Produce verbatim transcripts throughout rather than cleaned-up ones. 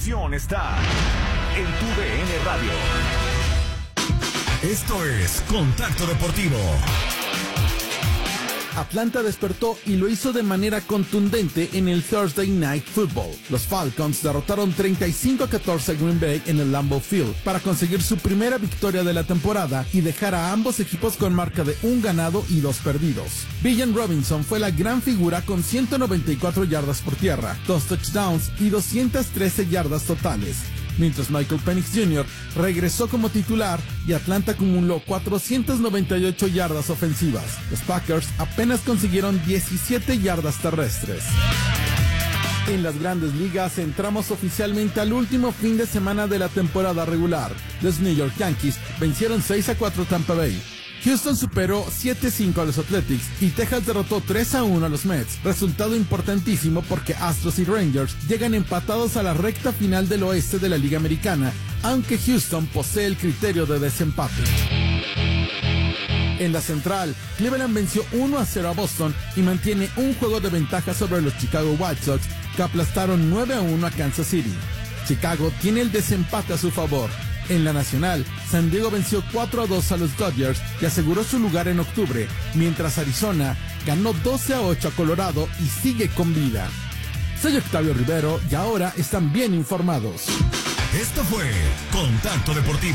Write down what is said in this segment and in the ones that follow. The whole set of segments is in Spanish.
emoción está en tu D N Radio. Esto es Contacto Deportivo. Atlanta despertó y lo hizo de manera contundente en el Thursday Night Football. Los Falcons derrotaron treinta y cinco a catorce a Green Bay en el Lambeau Field para conseguir su primera victoria de la temporada y dejar a ambos equipos con marca de un ganado y dos perdidos. Villan Robinson fue la gran figura con ciento noventa y cuatro yardas por tierra, dos touchdowns y doscientas trece yardas totales, mientras Michael Penix junior regresó como titular y Atlanta acumuló cuatrocientas noventa y ocho yardas ofensivas. Los Packers apenas consiguieron diecisiete yardas terrestres. En las grandes ligas entramos oficialmente al último fin de semana de la temporada regular. Los New York Yankees vencieron seis a cuatro a Tampa Bay. Houston superó siete a cinco a los Athletics y Texas derrotó tres a uno a los Mets, resultado importantísimo porque Astros y Rangers llegan empatados a la recta final del oeste de la Liga Americana, aunque Houston posee el criterio de desempate. En la central, Cleveland venció uno a cero a Boston y mantiene un juego de ventaja sobre los Chicago White Sox, que aplastaron nueve a uno a Kansas City. Chicago tiene el desempate a su favor. En la nacional, San Diego venció cuatro a dos a los Dodgers y aseguró su lugar en octubre, mientras Arizona ganó doce a ocho a Colorado y sigue con vida. Soy Octavio Rivero y ahora están bien informados. Esto fue Contacto Deportivo.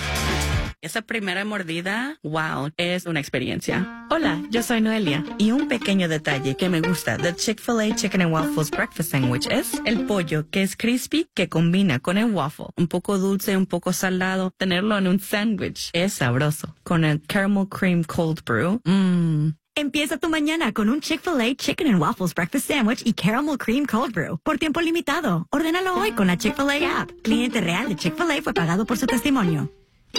Esa primera mordida, wow, es una experiencia. Hola, yo soy Noelia. Y un pequeño detalle que me gusta de Chick-fil-A Chicken and Waffles Breakfast Sandwich es el pollo, que es crispy, que combina con el waffle. Un poco dulce, un poco salado. Tenerlo en un sándwich es sabroso. Con el caramel cream cold brew, mmm. Empieza tu mañana con un Chick-fil-A Chicken and Waffles Breakfast Sandwich y Caramel Cream Cold Brew por tiempo limitado. Ordénalo hoy con la Chick-fil-A app. Cliente real de Chick-fil-A fue pagado por su testimonio.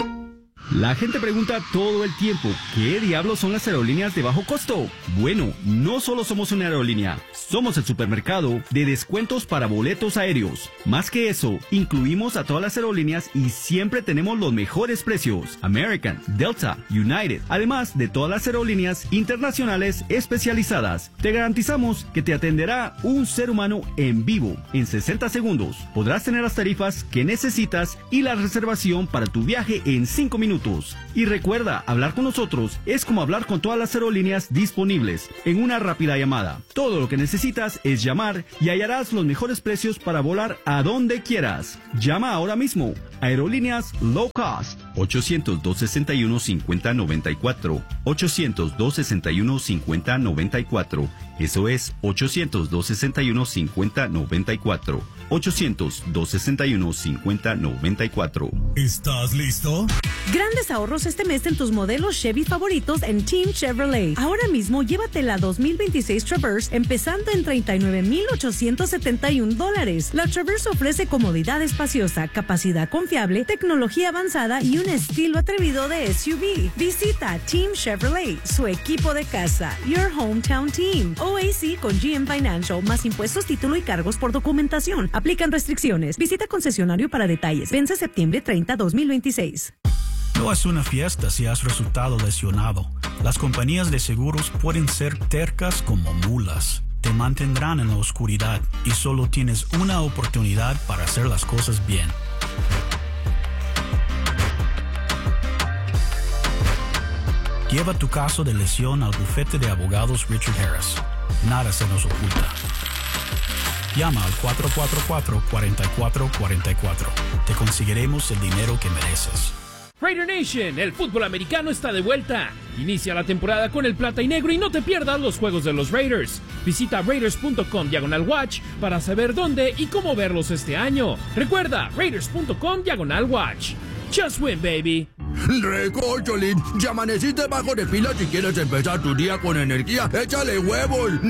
La gente pregunta todo el tiempo, ¿qué diablos son las aerolíneas de bajo costo? Bueno, no solo somos una aerolínea, somos el supermercado de descuentos para boletos aéreos. Más que eso, incluimos a todas las aerolíneas y siempre tenemos los mejores precios. American, Delta, United, además de todas las aerolíneas internacionales especializadas. Te garantizamos que te atenderá un ser humano en vivo en sesenta segundos. Podrás tener las tarifas que necesitas y la reservación para tu viaje en cinco minutos. Y recuerda, hablar con nosotros es como hablar con todas las aerolíneas disponibles en una rápida llamada. Todo lo que necesitas es llamar y hallarás los mejores precios para volar a donde quieras. Llama ahora mismo. Aerolíneas Low Cost. ochocientos, dos sesenta y uno, cincuenta noventa y cuatro. ochocientos, dos sesenta y uno, cincuenta noventa y cuatro. Eso es ochocientos, dos sesenta y uno, cincuenta noventa y cuatro. ochocientos, dos sesenta y uno, cincuenta noventa y cuatro. ¿Estás listo? Grandes ahorros este mes en tus modelos Chevy favoritos en Team Chevrolet. Ahora mismo llévate la dos mil veintiséis Traverse empezando en treinta y nueve mil ochocientos setenta y un dólares. La Traverse ofrece comodidad espaciosa, capacidad confiable, tecnología avanzada y un estilo atrevido de S U V. Visita Team Chevrolet, su equipo de casa. Your hometown team. O A C con G M Financial, más impuestos, título y cargos por documentación. Aplican restricciones. Visita concesionario para detalles. Vence septiembre treinta, dos mil veintiséis. No es una fiesta si has resultado lesionado. Las compañías de seguros pueden ser tercas como mulas. Te mantendrán en la oscuridad y solo tienes una oportunidad para hacer las cosas bien. Lleva tu caso de lesión al bufete de abogados Richard Harris. Nada se nos oculta. Llama al cuatro cuatro cuatro, cuatro cuatro cuatro cuatro. Te conseguiremos el dinero que mereces. Raider Nation, el fútbol americano está de vuelta. Inicia la temporada con el plata y negro y no te pierdas los juegos de los Raiders. Visita raiders punto com diagonal watch para saber dónde y cómo verlos este año. Recuerda, raiders punto com diagonal watch. Just win, baby. Recórcholín, ya amaneciste bajo de pila. Si quieres empezar tu día con energía, échale huevos.